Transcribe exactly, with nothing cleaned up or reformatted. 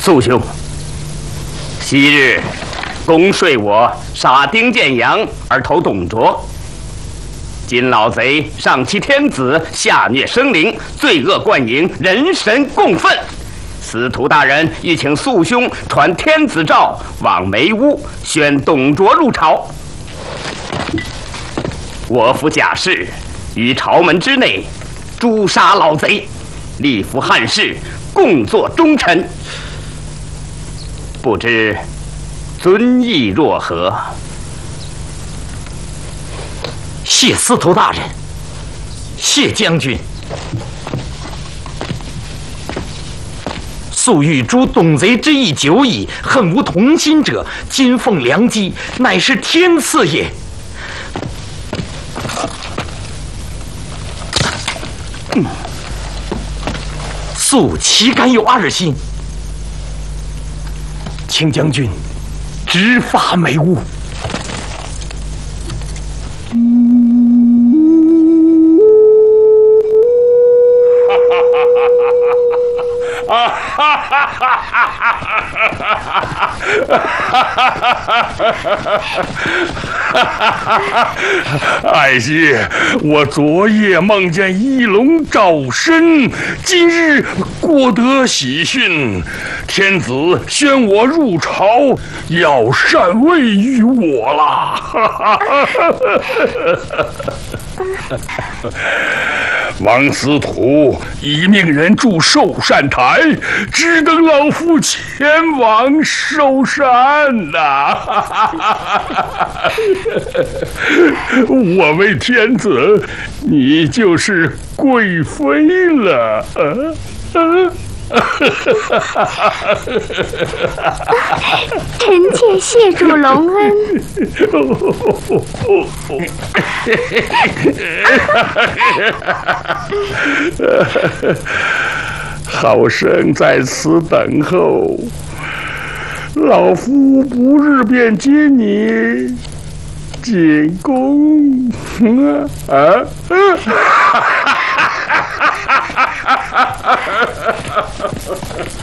肃兄，昔日公说我杀丁建阳而投董卓，今老贼上欺天子，下虐生灵，罪恶贯盈，人神共愤。司徒大人欲请肃兄传天子诏，往梅屋宣董卓入朝。我府贾氏于朝门之内诛杀老贼，立服汉室，共作忠臣。不知尊意若何？ 谢司徒大人，谢将军。素欲诛董贼之意久矣，恨无同心者。今奉良机，乃是天赐也。嗯，素岂敢有二心？请将军直发梅屋。 啊哈哈哈哈！爱妻，我昨夜梦见一龙照身，今日过得喜讯，天子宣我入朝，要禅位于我啦！王司徒已命人筑寿善台，只等老夫前往寿善呐、啊！我为天子，你就是贵妃了。啊啊臣妾谢主隆恩。 好生在此等候，老夫不日便接你进宫。啊啊！